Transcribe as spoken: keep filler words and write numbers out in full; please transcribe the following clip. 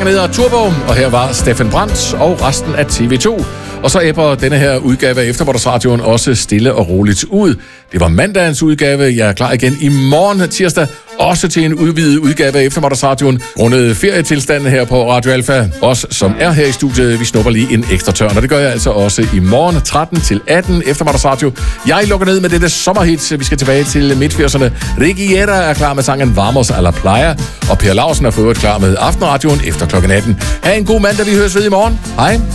Sangen hedder Turbo, og her var Steffen Brandt og resten af T V to. Og så æbber denne her udgave af Eftermiddagsradioen også stille og roligt ud. Det var mandagens udgave. Jeg er klar igen i morgen tirsdag, også til en udvidet udgave af Eftermiddagsradioen. Grundet ferietilstanden her på Radio Alfa. Os, som er her i studiet, vi snupper lige en ekstra tørn. Og det gør jeg altså også i morgen tretten til atten Eftermiddagsradio. Jeg lukker ned med dette sommerhit. Vi skal tilbage til midt-firserne. Rigiera er klar med sangen Vamos a la Playa. Og Per Lausen er for øvrigt klar med Aftenradioen efter klokken atten. Ha' en god mandag, vi høres ved i morgen. Hej.